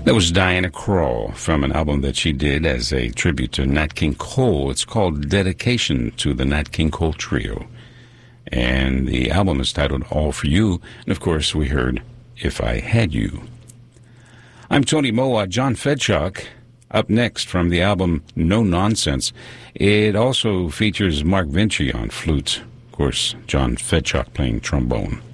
That was Diana Krall from an album that she did as a tribute to Nat King Cole. It's called Dedication to the Nat King Cole Trio. And the album is titled All For You. And of course, we heard If I Had You. I'm Tony Moa. John Fedchuk up next from the album No Nonsense. It also features Mark Vinci on flute. Of course, John Fedchuk playing trombone.